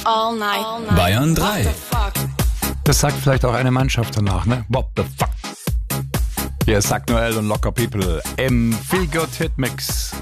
All night. Bayern 3. Das sagt vielleicht auch eine Mannschaft danach, ne? What the fuck? Hier ist Sagt Noel und Locker People im Feel Good Hit Mix.